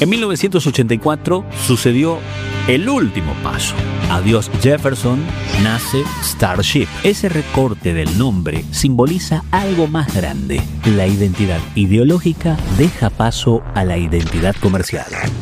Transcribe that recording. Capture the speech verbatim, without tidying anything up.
En mil novecientos ochenta y cuatro sucedió el último paso. Adiós Jefferson, nace Starship. Ese recorte del nombre simboliza algo más grande. La identidad ideológica deja paso a la identidad comercial.